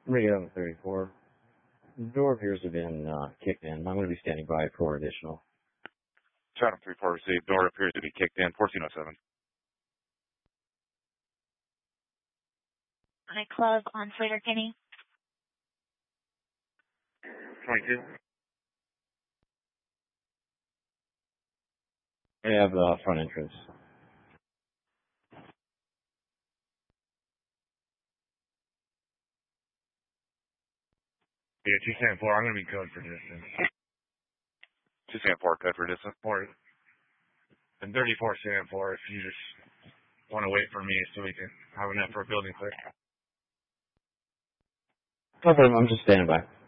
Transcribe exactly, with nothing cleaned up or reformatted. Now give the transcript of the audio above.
Radio thirty-four. The door appears to have been uh, kicked in. I'm going to be standing by for additional. Chatham three four received. Door appears to be kicked in. fourteen oh seven. Nightclub on Slater Kenny. twenty-two. I have uh, front entrance. Yeah, two seven four. I'm going to be code for distance. two seven four, code for distance. Or, and thirty-four seven four if you just want to wait for me so we can have enough for a building clear. No problem. I'm just standing by.